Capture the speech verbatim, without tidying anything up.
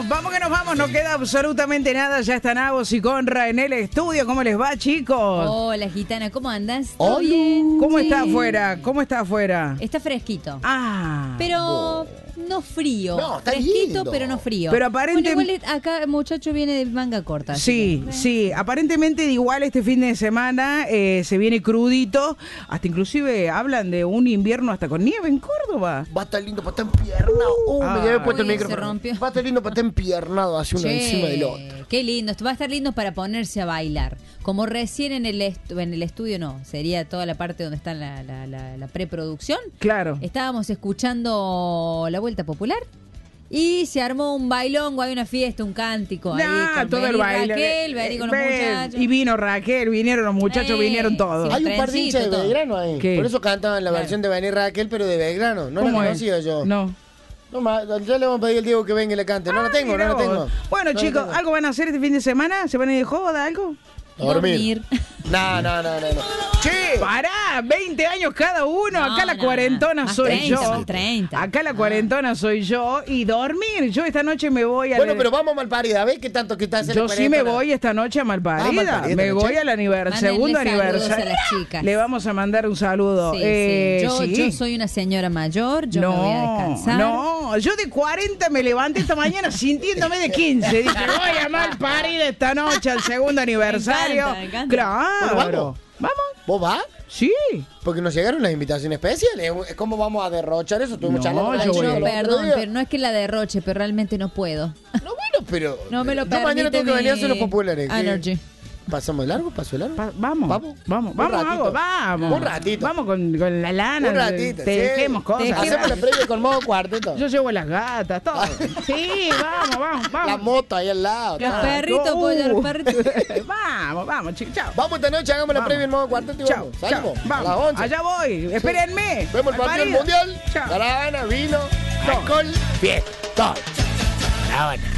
vamos, vamos que nos vamos, no queda absolutamente nada, ya están Agos y Conra en el estudio. ¿Cómo les va, chicos? Hola, gitana, ¿cómo andas? ¿Todo Hola. bien? ¿Cómo Sí. está afuera? ¿Cómo está afuera? Está fresquito. Ah. Pero oh. no frío. No, está fresquito, lindo. pero no frío. Pero aparente- Bueno, igual acá el muchacho viene de manga corta. así Sí, que- sí, aparentemente igual este fin de semana eh, se viene crudito, hasta inclusive hablan de un invierno hasta con nieve en Córdoba. Va a estar lindo para estar empiernado. Uh, Ah. me quedé puesto el Uy, micrófono. se rompió. Va a estar lindo para estar empiernado, así uno Che, encima del otro. Qué lindo, esto va a estar lindo para ponerse a bailar. Como recién en el estu- en el estudio, no, sería toda la parte donde está la, la, la, la preproducción. Claro. Estábamos escuchando La Vuelta Popular y se armó un bailongo, hay una fiesta, un cántico ahí. Nah, con todo vení el baile. Raquel, vení con los Ven, muchachos. Y vino Raquel, vinieron los muchachos, Eh, vinieron todos. sí. Hay un par de hinchas de trencito, todo. Belgrano ahí. ¿Qué? Por eso cantaban la Claro. versión de Venir Raquel, pero de Belgrano. No la ¿Cómo es? conocía yo. No. No, ma- ya le vamos a pedir al Diego que venga y le cante. No la tengo, no Mirá la vos. tengo. Bueno, No la chicos, tengo. ¿algo van a hacer este fin de semana? ¿Se van a ir de joda, algo? Dormir. No, no, no, no. no. Che, pará, veinte años cada uno. No, Acá la no, cuarentona más soy treinta, yo. más treinta. Acá la Ah. cuarentona soy yo. Y dormir. Yo esta noche me voy a. Bueno, pero vamos a Malparida. ¿Ves qué tanto que está haciendo Yo sí me voy esta noche a Malparida. Ah, Malparida, me esta voy noche. al aniversario, Mándenle segundo saludos aniversario. a las chicas. Le vamos a mandar un saludo. Sí, Eh, sí. Yo, sí. yo soy una señora mayor, yo no, me voy a descansar. no, yo de cuarenta me levanté esta mañana sintiéndome de quince. Dije, voy a Malparida esta noche al segundo aniversario. Me encanta, me encanta. Claro. Bueno, vamos. ¿Vamos? ¿Vos vas? Sí. Porque nos llegaron las invitaciones especiales. ¿Cómo vamos a derrochar eso? Estuvimos No, charlando con la yo chica voy. el No, otro perdón, día. pero no es que la derroche, pero realmente no puedo. No, bueno, pero... No me lo Yo permite mañana tengo que venir a mi hacer los populares. ¿Qué? Energy. ¿Pasamos de largo? ¿Paso de largo? Pa- vamos, Vamos. vamos, Un vamos, ratito. Hago, vamos. Un ratito. Vamos con, con la lana. Un ratito, Te sí. dejemos cosas. Hacemos la previa con modo cuarteto. Yo llevo las gatas, todo. Sí, vamos, vamos, vamos. La moto ahí al lado. Los todo. perritos, Uh. pollo, los perritos. Vamos, vamos, chicos, chao. Vamos esta noche, hagamos la Vamos. previa en modo cuarteto y Chao, vamos. chao. Salimos. A las Vamos, once. allá voy. Espérenme. Vemos el partido del Malparida. mundial. Chao. Caravana, vino, alcohol, fiesta. Todo. Caravana.